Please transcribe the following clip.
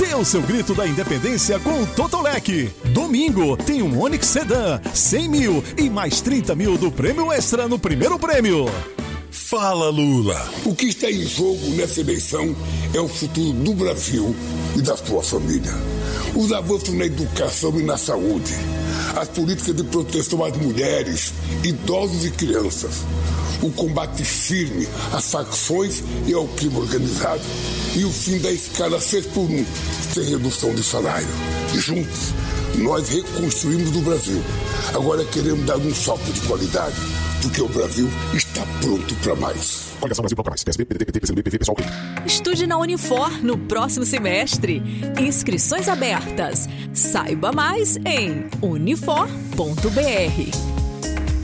Dê o seu grito da independência com o Totolec. Domingo tem um Onix Sedan, 100 mil e mais 30 mil do prêmio extra no primeiro prêmio. Fala, Lula. O que está em jogo nessa eleição é o futuro do Brasil e da sua família. Os avanços na educação e na saúde, as políticas de proteção às mulheres, idosos e crianças, o combate firme às facções e ao crime organizado e o fim da escala 6x1, sem redução de salário. Juntos, nós reconstruímos o Brasil. Agora queremos dar um salto de qualidade, porque o Brasil está pronto para mais. Coligação Brasil Bloco Mais. PSB, PDT, PT, PCdoB, PV, PSOL, Estude na Unifor no próximo semestre. Inscrições abertas. Saiba mais em unifor.br.